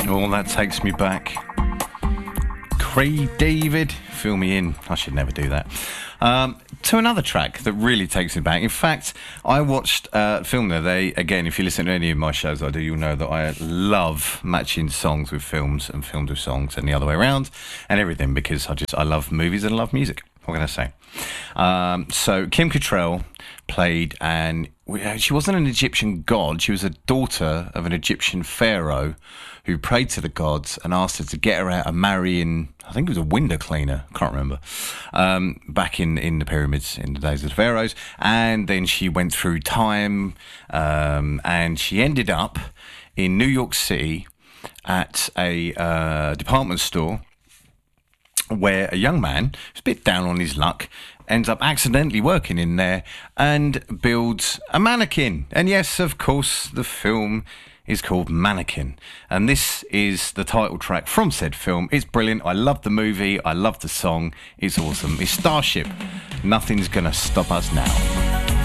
Oh, that takes me back. Craig David, fill me in. I should never do that. To another track that really takes me back. In fact, I watched a film the other day. Again, if you listen to any of my shows I do, you'll know that I love matching songs with films and films with songs and the other way around and everything, because I love movies and I love music. What can I say? So Kim Cattrall played she wasn't an Egyptian god. She was a daughter of an Egyptian pharaoh who prayed to the gods and asked her to get her out of marrying, I think it was a window cleaner, can't remember, back in the pyramids in the days of the pharaohs. And then she went through time and she ended up in New York City at a department store where a young man who's a bit down on his luck ends up accidentally working in there and builds a mannequin. And yes, of course, the film is called Mannequin. And this is the title track from said film. It's brilliant. I love the movie. I love the song. It's awesome. It's Starship. Nothing's gonna stop us now.